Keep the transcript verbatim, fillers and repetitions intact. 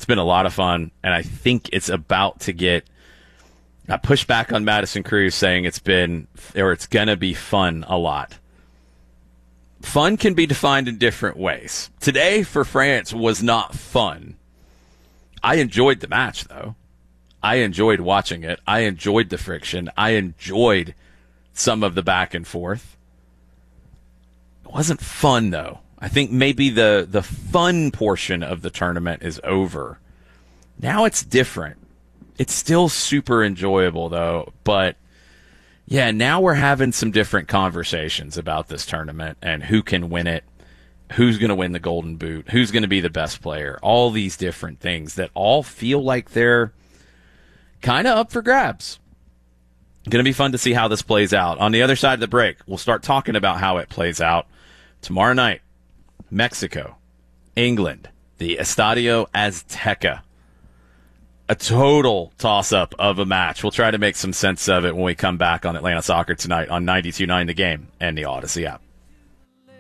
been a lot of fun, and I think it's about to get I pushed back on Madison Cruz saying it's been or it's going to be fun a lot. Fun can be defined in different ways. Today for France was not fun. I enjoyed the match, though. I enjoyed watching it. I enjoyed the friction. I enjoyed some of the back and forth. It wasn't fun, though. I think maybe the, the fun portion of the tournament is over. Now it's different. It's still super enjoyable, though. But, yeah, now we're having some different conversations about this tournament and who can win it, who's going to win the Golden Boot, who's going to be the best player, all these different things that all feel like they're kind of up for grabs. Going to be fun to see how this plays out. On the other side of the break, we'll start talking about how it plays out tomorrow night. Mexico, England, the Estadio Azteca. A total toss-up of a match. We'll try to make some sense of it when we come back on Atlanta Soccer tonight on ninety-two point nine The Game and the Odyssey app.